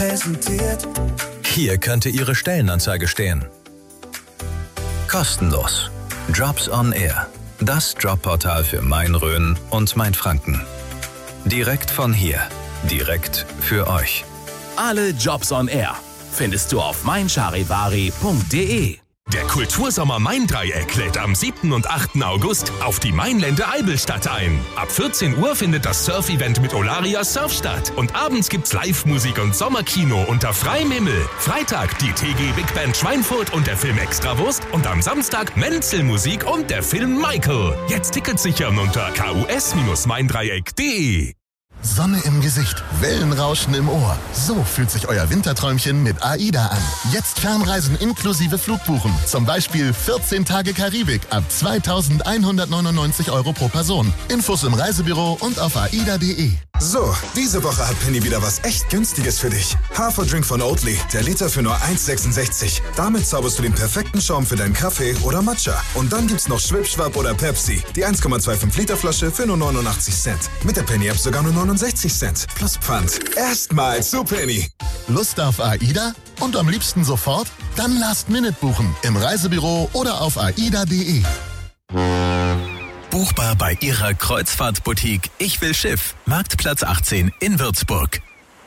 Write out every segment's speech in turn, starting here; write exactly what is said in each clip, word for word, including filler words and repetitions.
präsentiert. Hier könnte Ihre Stellenanzeige stehen. Kostenlos. Jobs on Air. Das Jobportal für Main-Rhön und Mainfranken. Direkt von hier. Direkt für euch. Alle Jobs on Air findest du auf mein charivari punkt de. Der Kultursommer Main-Dreieck lädt am siebten und achten August auf die Mainlände Eibelstadt ein. Ab vierzehn Uhr findet das Surf-Event mit Olaria Surf statt. Und abends gibt's Live-Musik und Sommerkino unter freiem Himmel. Freitag die T G Big Band Schweinfurt und der Film Extrawurst. Und am Samstag Menzel-Musik und der Film Michael. Jetzt Tickets sichern unter k u s Bindestrich mein dreieck punkt de. Sonne im Gesicht, Wellenrauschen im Ohr. So fühlt sich euer Winterträumchen mit AIDA an. Jetzt Fernreisen inklusive Flugbuchen. Zum Beispiel vierzehn Tage Karibik ab zweitausendeinhundertneunundneunzig Euro pro Person. Infos im Reisebüro und auf aida punkt de. So, diese Woche hat Penny wieder was echt Günstiges für dich. Haferdrink von Oatly, der Liter für nur eins Komma sechsundsechzig. Damit zauberst du den perfekten Schaum für deinen Kaffee oder Matcha. Und dann gibt's noch Schwipschwap oder Pepsi, die eins Komma fünfundzwanzig Liter Flasche für nur neunundachtzig Cent. Mit der Penny-App sogar nur neunundsechzig Cent. Plus Pfand. Erstmal zu Penny. Lust auf AIDA? Und am liebsten sofort? Dann Last Minute buchen. Im Reisebüro oder auf aida punkt de. Buchbar bei Ihrer Kreuzfahrtboutique Ich will Schiff. Marktplatz achtzehn in Würzburg.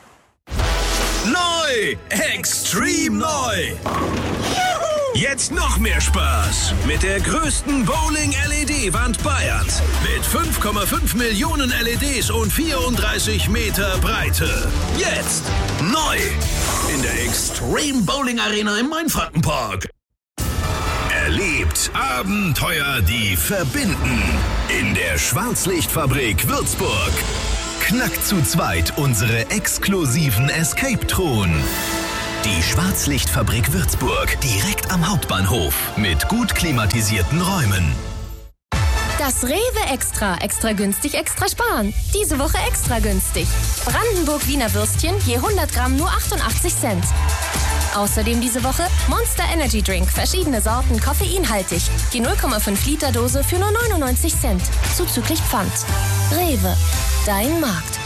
Neu! Extrem neu! Jetzt noch mehr Spaß mit der größten Bowling-L E D-Wand Bayerns. Mit fünf Komma fünf Millionen L E Ds und vierunddreißig Meter Breite. Jetzt neu in der Extreme Bowling Arena im Mainfrankenpark. Erlebt Abenteuer, die verbinden. In der Schwarzlichtfabrik Würzburg. Knackt zu zweit unsere exklusiven Escape-Truhen. Die Schwarzlichtfabrik Würzburg, direkt am Hauptbahnhof, mit gut klimatisierten Räumen. Das Rewe Extra. Extra günstig, extra sparen. Diese Woche extra günstig. Brandenburg Wiener Würstchen, je hundert Gramm nur achtundachtzig Cent. Außerdem diese Woche Monster Energy Drink, verschiedene Sorten, koffeinhaltig. Die null Komma fünf Liter Dose für nur neunundneunzig Cent. Zuzüglich Pfand. Rewe, dein Markt.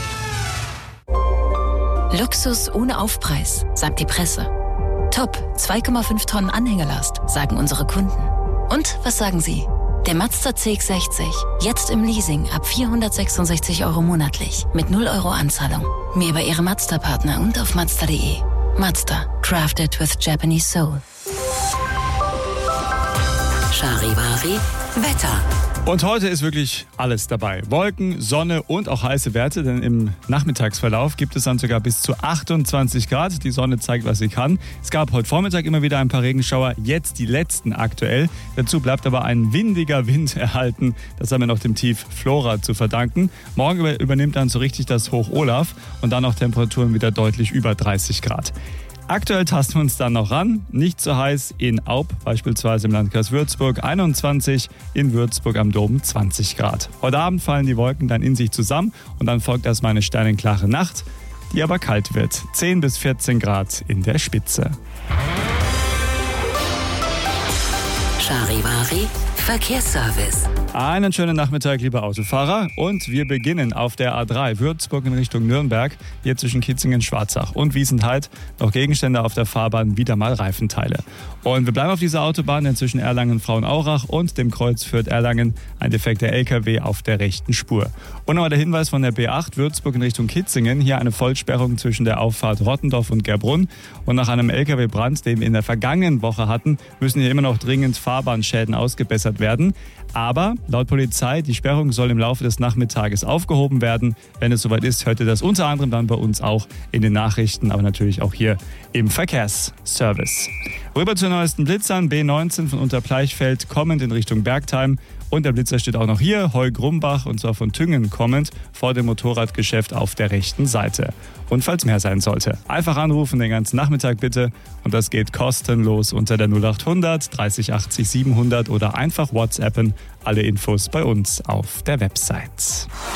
Luxus ohne Aufpreis, sagt die Presse. Top, zwei Komma fünf Tonnen Anhängerlast, sagen unsere Kunden. Und was sagen Sie? Der Mazda C X sechzig, jetzt im Leasing ab vierhundertsechsundsechzig Euro monatlich, mit null Euro Anzahlung. Mehr bei Ihrem Mazda-Partner und auf mazda punkt de. Mazda, crafted with Japanese soul. Charivari, Wetter. Und heute ist wirklich alles dabei. Wolken, Sonne und auch heiße Werte, denn im Nachmittagsverlauf gibt es dann sogar bis zu achtundzwanzig Grad. Die Sonne zeigt, was sie kann. Es gab heute Vormittag immer wieder ein paar Regenschauer, jetzt die letzten aktuell. Dazu bleibt aber ein windiger Wind erhalten. Das haben wir noch dem Tief Flora zu verdanken. Morgen übernimmt dann so richtig das Hoch Olaf und dann auch Temperaturen wieder deutlich über dreißig Grad. Aktuell tasten wir uns dann noch ran. Nicht so heiß in Aub, beispielsweise im Landkreis Würzburg einundzwanzig, in Würzburg am Dom zwanzig Grad. Heute Abend fallen die Wolken dann in sich zusammen und dann folgt erstmal eine sternenklare Nacht, die aber kalt wird. zehn bis vierzehn Grad in der Spitze. Charivari Verkehrsservice. Einen schönen Nachmittag, liebe Autofahrer. Und wir beginnen auf der A drei Würzburg in Richtung Nürnberg, hier zwischen Kitzingen, Schwarzach und Wiesenthal. Noch Gegenstände auf der Fahrbahn, wieder mal Reifenteile. Und wir bleiben auf dieser Autobahn, denn zwischen Erlangen-Frauenaurach und dem Kreuz Fürth-Erlangen ein defekter L K W auf der rechten Spur. Und nochmal der Hinweis von der B acht Würzburg in Richtung Kitzingen. Hier eine Vollsperrung zwischen der Auffahrt Rottendorf und Gerbrunn. Und nach einem L K W-Brand, den wir in der vergangenen Woche hatten, müssen hier immer noch dringend Fahrbahnschäden ausgebessert werden. Aber laut Polizei, die Sperrung soll im Laufe des Nachmittages aufgehoben werden. Wenn es soweit ist, hört ihr das unter anderem dann bei uns auch in den Nachrichten, aber natürlich auch hier im Verkehrsservice. Rüber zu neuesten Blitzern. B neunzehn von Unterbleichfeld kommend in Richtung Bergtheim. Und der Blitzer steht auch noch hier, Heu-Grumbach, und zwar von Tüngen kommend, vor dem Motorradgeschäft auf der rechten Seite. Und falls mehr sein sollte, einfach anrufen den ganzen Nachmittag bitte. Und das geht kostenlos unter der null achthundert dreißig achtzig siebenhundert oder einfach WhatsAppen. Alle Infos bei uns auf der Website.